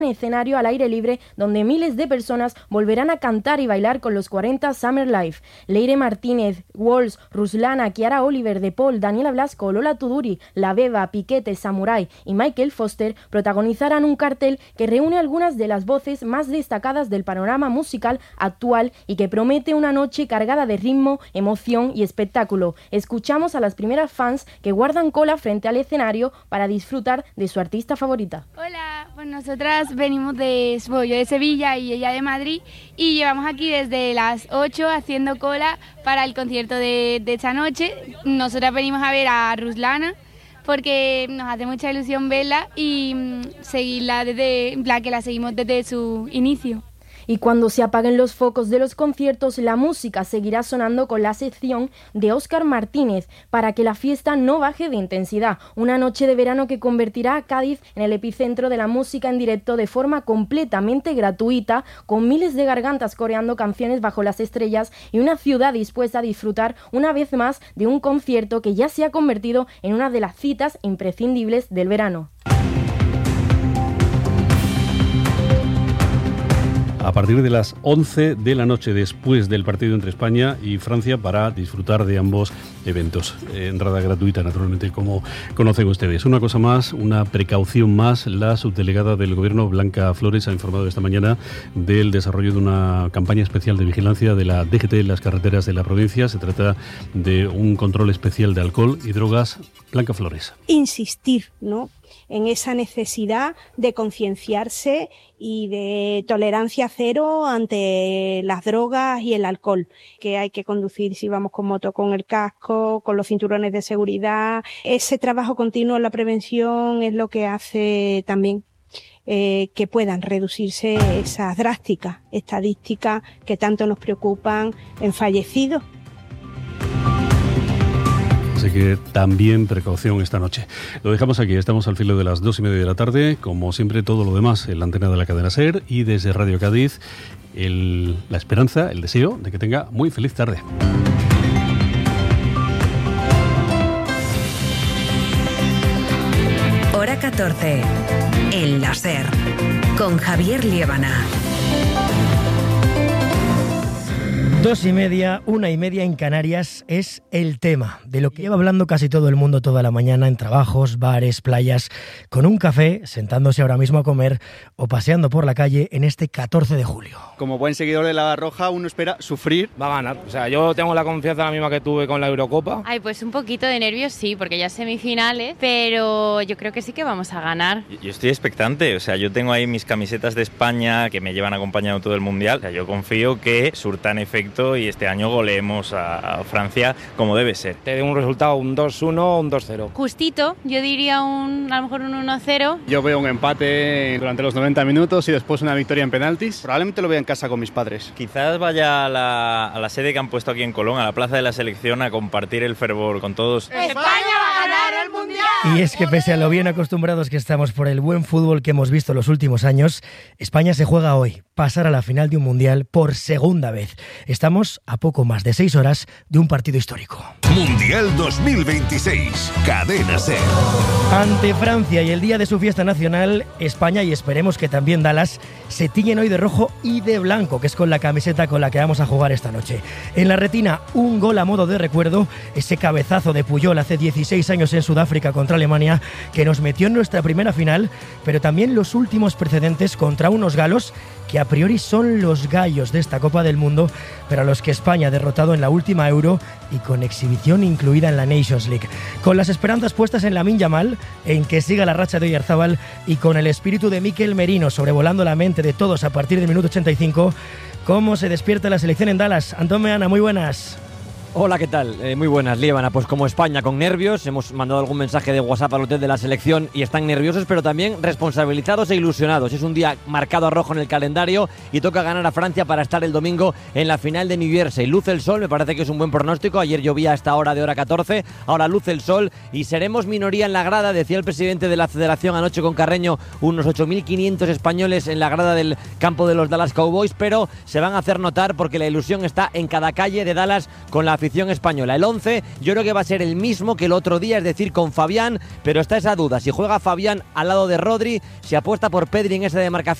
escenario al aire libre donde miles de personas volverán a cantar y bailar con los 40 Summer Life. Leire Martínez, Walls, Ruslana, Kiara Oliver, De Paul, Daniela Blasco, Lola Tuduri, La Beba, Piquete, Samurai y Michael Foster protagonizarán un cartel que reúne algunas de las voces más destacadas del panorama musical actual y que promete una noche cargada de ritmo, emoción y espectáculo. Escuchamos a las primeras fans que guardan cola frente al escenario para disfrutar de su artista favorita. Hola, pues nosotras venimos yo de Sevilla y ella de Madrid y llevamos aquí desde las 8 haciendo cola para el concierto de esta noche. Nosotras venimos a ver a Ruslana porque nos hace mucha ilusión verla y seguirla que la seguimos desde su inicio. Y cuando se apaguen los focos de los conciertos, la música seguirá sonando con la sección de Óscar Martínez para que la fiesta no baje de intensidad. Una noche de verano que convertirá a Cádiz en el epicentro de la música en directo de forma completamente gratuita, con miles de gargantas coreando canciones bajo las estrellas y una ciudad dispuesta a disfrutar una vez más de un concierto que ya se ha convertido en una de las citas imprescindibles del verano. A partir de las 11 de la noche, después del partido entre España y Francia, para disfrutar de ambos eventos. Entrada gratuita, naturalmente, como conocen ustedes. Una cosa más, una precaución más. La subdelegada del Gobierno, Blanca Flores, ha informado esta mañana del desarrollo de una campaña especial de vigilancia de la DGT en las carreteras de la provincia. Se trata de un control especial de alcohol y drogas. Blanca Flores. Insistir, ¿no?, en esa necesidad de concienciarse y de tolerancia cero ante las drogas y el alcohol, que hay que conducir si vamos con moto con el casco, con los cinturones de seguridad. Ese trabajo continuo en la prevención es lo que hace también que puedan reducirse esas drásticas estadísticas que tanto nos preocupan en fallecidos. Así que también precaución esta noche. Lo dejamos aquí, estamos al filo de las 2:30 de la tarde. Como siempre, todo lo demás en la antena de la cadena SER y desde Radio Cádiz, la esperanza, el deseo de que tenga muy feliz tarde. Hora 14, en la SER, con Javier Liébana. 2:30, 1:30 en Canarias es el tema de lo que lleva hablando casi todo el mundo toda la mañana en trabajos, bares, playas, con un café, sentándose ahora mismo a comer o paseando por la calle en este 14 de julio. Como buen seguidor de la Roja, uno espera sufrir. Va a ganar, o sea, yo tengo la confianza la misma que tuve con la Eurocopa. Ay, pues un poquito de nervios sí, porque ya es semifinales, pero yo creo que sí que vamos a ganar. Yo estoy expectante, o sea, yo tengo ahí mis camisetas de España que me llevan acompañado todo el Mundial, o sea, yo confío que surtan efecto y este año goleemos a Francia como debe ser. Te doy un resultado, un 2-1 o un 2-0. Justito, yo diría a lo mejor un 1-0. Yo veo un empate durante los 90 minutos y después una victoria en penaltis. Probablemente lo vea en casa con mis padres. Quizás vaya a la sede que han puesto aquí en Colón, a la Plaza de la Selección, a compartir el fervor con todos. ¡España va a ganar el Mundial! Y es que pese a lo bien acostumbrados que estamos por el buen fútbol que hemos visto los últimos años, España se juega hoy, pasar a la final de un Mundial por segunda vez. Estamos a poco más de 6 horas de un partido histórico. Mundial 2026, Cadena SER. Ante Francia y el día de su fiesta nacional, España y esperemos que también Dallas se tiñen hoy de rojo y de blanco, que es con la camiseta con la que vamos a jugar esta noche. En la retina, un gol a modo de recuerdo, ese cabezazo de Puyol hace 16 años en Sudáfrica contra Alemania, que nos metió en nuestra primera final, pero también los últimos precedentes contra unos galos que a priori son los gallos de esta Copa del Mundo, pero a los que España ha derrotado en la última Euro y con exhibición incluida en la Nations League. Con las esperanzas puestas en Lamine Yamal, en que siga la racha de Oyarzabal y con el espíritu de Mikel Merino sobrevolando la mente de todos a partir del minuto 85, ¿cómo se despierta la selección en Dallas? Antón Meana, muy buenas. Hola, ¿qué tal? Muy buenas, Liébana. Pues como España con nervios, hemos mandado algún mensaje de WhatsApp al hotel de la selección y están nerviosos, pero también responsabilizados e ilusionados. Es un día marcado a rojo en el calendario y toca ganar a Francia para estar el domingo en la final de New Jersey. Luce el sol, me parece que es un buen pronóstico. Ayer llovía a esta hora de hora 14, ahora luce el sol y seremos minoría en la grada, decía el presidente de la Federación anoche con Carreño, unos 8.500 españoles en la grada del campo de los Dallas Cowboys, pero se van a hacer notar porque la ilusión está en cada calle de Dallas con la afición española. El 11 yo creo que va a ser el mismo que el otro día, es decir, con Fabián, pero está esa duda. Si juega Fabián al lado de Rodri, si apuesta por Pedri en esa demarcación